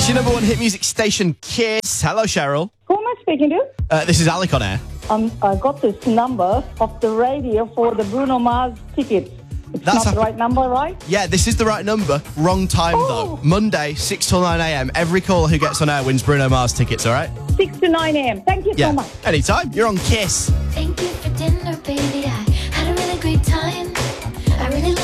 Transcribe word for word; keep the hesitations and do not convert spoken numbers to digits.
It's your number one hit music station, Kiss. Hello, Cheryl. Who am I speaking to? Uh, this is Alec on air. Um, I got this number off the radio for the Bruno Mars tickets. It's That's not the a- right number, right? Yeah, this is the right number. Wrong time, Oh. though. Monday, six till nine a.m. Every caller who gets on air wins Bruno Mars tickets, all right? six to nine a.m. Thank you Yeah. so much. Anytime. You're on Kiss. Thank you for dinner, baby. I had a really great time.